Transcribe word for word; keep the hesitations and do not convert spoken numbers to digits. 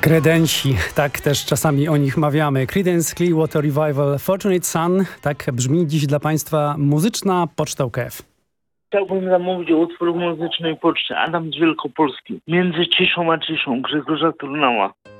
Kredensi, tak też czasami o nich mawiamy. Creedence Clearwater Revival, Fortunate Son, tak brzmi dziś dla Państwa muzyczna poczta U K F. Chciałbym zamówić utwór muzycznej poczty Adam z Wielkopolski. Między ciszą a ciszą Grzegorza Turnała.